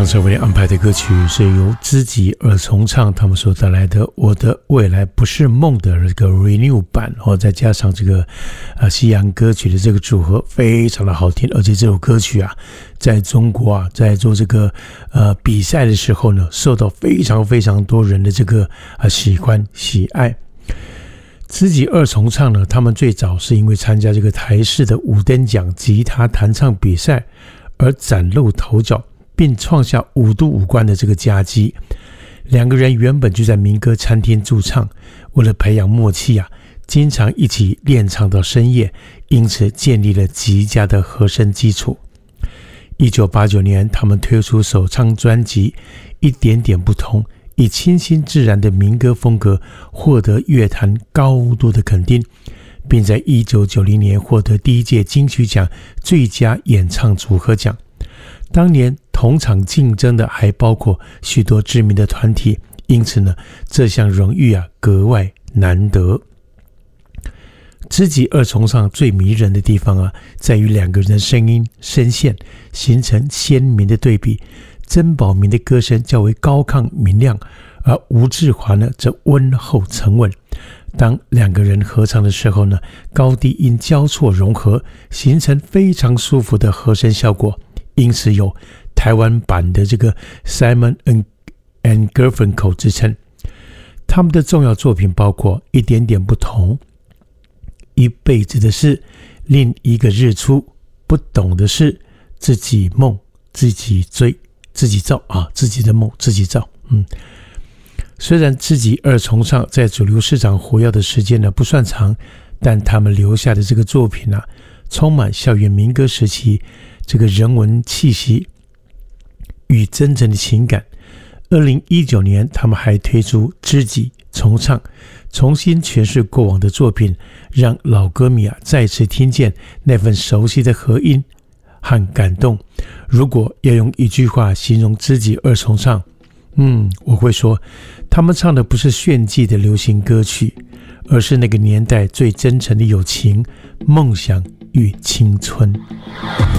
刚才为你安排的歌曲是由知己二重唱他们所带来的《我的未来不是梦》的这个 Renew 版，再加上这个西洋歌曲的这个组合，非常的好听。而且这首歌曲在中国在做这个比赛的时候呢，受到非常非常多人的这个喜欢喜爱。知己二重唱呢，他们最早是因为参加这个台视的五灯奖吉他弹唱比赛而崭露头角，并创下5度5冠的这个佳绩。两个人原本就在民歌餐厅驻唱，为了培养默契经常一起练唱到深夜，因此建立了极佳的和声基础。1989年，他们推出首张专辑《一点点不同》，以清新自然的民歌风格获得乐坛高度的肯定，并在1990年获得第1届金曲奖最佳演唱组合奖。当年同场竞争的还包括许多知名的团体，因此呢，这项荣誉格外难得。知己二重唱最迷人的地方在于两个人的声音声线形成鲜明的对比。曾宝明的歌声较为高亢明亮，而吴志华呢则温厚沉稳。当两个人合唱的时候呢，高低音交错融合，形成非常舒服的和声效果，因此有台湾版的这个 Simon and Garfunkel 之称。他们的重要作品包括《一点点不同》、一辈子的事、另一个日出、不懂的事、自己梦自己追、自己造自己的梦自己造。虽然知己二重唱在主流市场活跃的时间不算长，但他们留下的这个作品充满校园民歌时期这个人文气息与真正的情感。2019年，他们还推出知己重唱，重新诠释过往的作品，让老歌迷再次听见那份熟悉的和音和感动。如果要用一句话形容知己二重唱，我会说，他们唱的不是炫技的流行歌曲，而是那个年代最真诚的友情、梦想与青春。